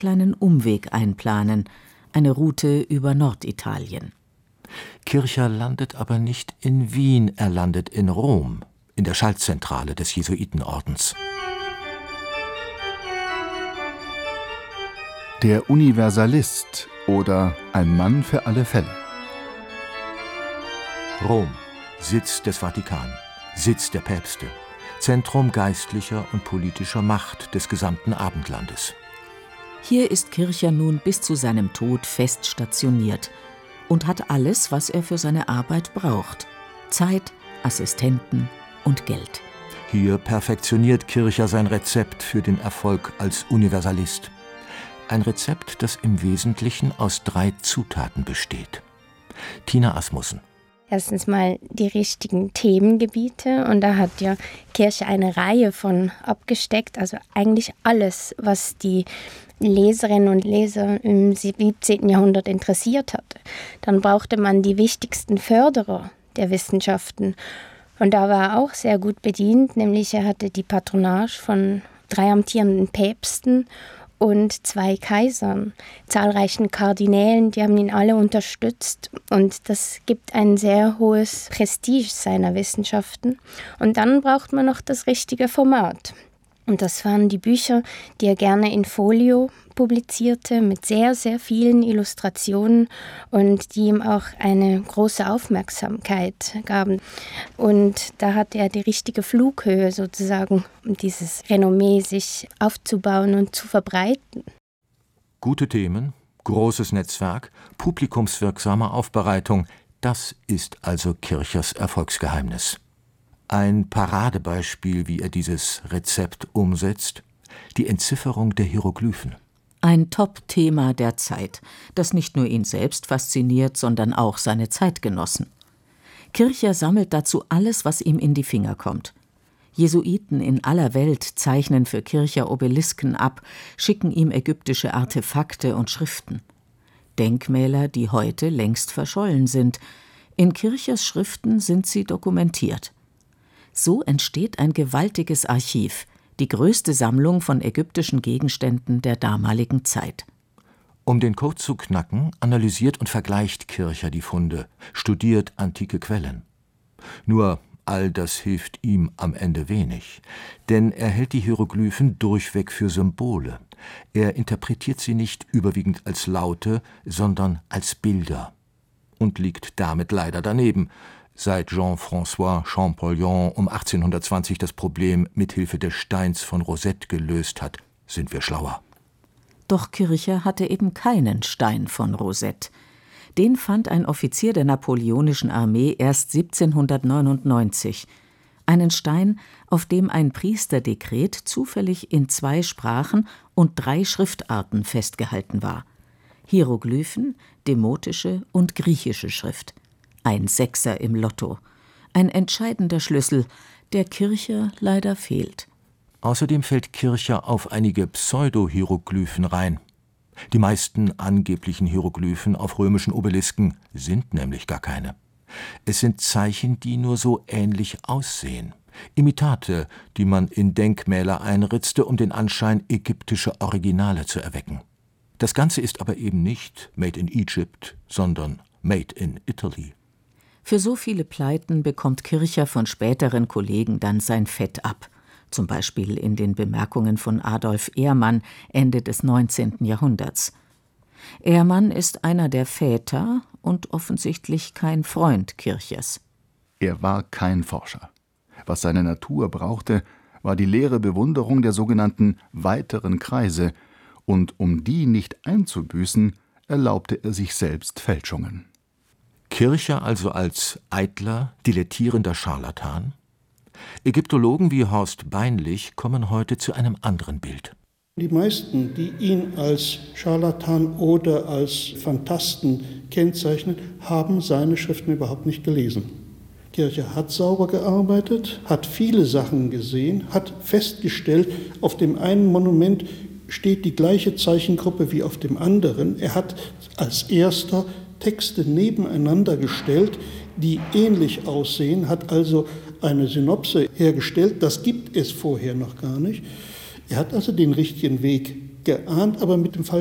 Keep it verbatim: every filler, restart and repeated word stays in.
kleinen Umweg einplanen, eine Route über Norditalien. Kircher landet aber nicht in Wien, er landet in Rom, in der Schaltzentrale des Jesuitenordens. Der Universalist oder ein Mann für alle Fälle. Rom, Sitz des Vatikan, Sitz der Päpste, Zentrum geistlicher und politischer Macht des gesamten Abendlandes. Hier ist Kircher nun bis zu seinem Tod fest stationiert und hat alles, was er für seine Arbeit braucht: Zeit, Assistenten und Geld. Hier perfektioniert Kircher sein Rezept für den Erfolg als Universalist. Ein Rezept, das im Wesentlichen aus drei Zutaten besteht. Tina Asmussen. Erstens mal die richtigen Themengebiete, und da hat ja Kircher eine Reihe von abgesteckt, also eigentlich alles, was die Leserinnen und Leser im siebzehnten Jahrhundert interessiert hatte. Dann brauchte man die wichtigsten Förderer der Wissenschaften, und da war er auch sehr gut bedient, nämlich er hatte die Patronage von drei amtierenden Päpsten und zwei Kaisern, zahlreichen Kardinälen, die haben ihn alle unterstützt, und das gibt ein sehr hohes Prestige seiner Wissenschaften. Und dann braucht man noch das richtige Format. Und das waren die Bücher, die er gerne in Folio publizierte, mit sehr, sehr vielen Illustrationen und die ihm auch eine große Aufmerksamkeit gaben. Und da hatte er die richtige Flughöhe sozusagen, um dieses Renommee sich aufzubauen und zu verbreiten. Gute Themen, großes Netzwerk, publikumswirksame Aufbereitung, das ist also Kirchers Erfolgsgeheimnis. Ein Paradebeispiel, wie er dieses Rezept umsetzt: die Entzifferung der Hieroglyphen. Ein Top-Thema der Zeit, das nicht nur ihn selbst fasziniert, sondern auch seine Zeitgenossen. Kircher sammelt dazu alles, was ihm in die Finger kommt. Jesuiten in aller Welt zeichnen für Kircher Obelisken ab, schicken ihm ägyptische Artefakte und Schriften. Denkmäler, die heute längst verschollen sind. In Kirchers Schriften sind sie dokumentiert. So entsteht ein gewaltiges Archiv, die größte Sammlung von ägyptischen Gegenständen der damaligen Zeit. Um den Code zu knacken, analysiert und vergleicht Kircher die Funde, studiert antike Quellen. Nur all das hilft ihm am Ende wenig, denn er hält die Hieroglyphen durchweg für Symbole. Er interpretiert sie nicht überwiegend als Laute, sondern als Bilder. Und liegt damit leider daneben. Seit Jean-François Champollion um achtzehnhundertzwanzig das Problem mithilfe des Steins von Rosette gelöst hat, sind wir schlauer. Doch Kircher hatte eben keinen Stein von Rosette. Den fand ein Offizier der napoleonischen Armee erst siebzehnhundertneunundneunzig. Einen Stein, auf dem ein Priesterdekret zufällig in zwei Sprachen und drei Schriftarten festgehalten war: Hieroglyphen, demotische und griechische Schrift. Ein Sechser im Lotto. Ein entscheidender Schlüssel, der Kircher leider fehlt. Außerdem fällt Kircher auf einige Pseudo-Hieroglyphen rein. Die meisten angeblichen Hieroglyphen auf römischen Obelisken sind nämlich gar keine. Es sind Zeichen, die nur so ähnlich aussehen. Imitate, die man in Denkmäler einritzte, um den Anschein ägyptischer Originale zu erwecken. Das Ganze ist aber eben nicht Made in Egypt, sondern Made in Italy. Für so viele Pleiten bekommt Kircher von späteren Kollegen dann sein Fett ab. Zum Beispiel in den Bemerkungen von Adolf Ehrmann Ende des neunzehnten Jahrhunderts. Ehrmann ist einer der Väter und offensichtlich kein Freund Kirchers. Er war kein Forscher. Was seine Natur brauchte, war die leere Bewunderung der sogenannten weiteren Kreise, und um die nicht einzubüßen, erlaubte er sich selbst Fälschungen. Kircher also als eitler, dilettierender Scharlatan? Ägyptologen wie Horst Beinlich kommen heute zu einem anderen Bild. Die meisten, die ihn als Scharlatan oder als Phantasten kennzeichnen, haben seine Schriften überhaupt nicht gelesen. Kircher hat sauber gearbeitet, hat viele Sachen gesehen, hat festgestellt, auf dem einen Monument steht die gleiche Zeichengruppe wie auf dem anderen. Er hat als erster Texte nebeneinander gestellt, die ähnlich aussehen, hat also eine Synopse hergestellt. Das gibt es vorher noch gar nicht. Er hat also den richtigen Weg geahnt, aber mit dem falschen